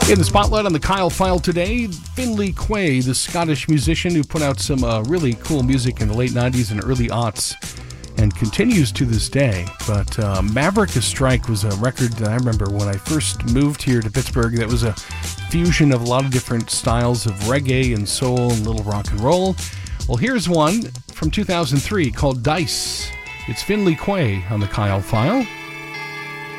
In the spotlight on the Kyle File today, Finlay Quaye, the Scottish musician who put out some really cool music in the late 90s and early aughts and continues to this day. But Maverick a Strike was a record that I remember when I first moved here to Pittsburgh. That was a fusion of a lot of different styles of reggae and soul and little rock and roll. Well, here's one from 2003 called Dice. It's Finlay Quaye on the Kyle File.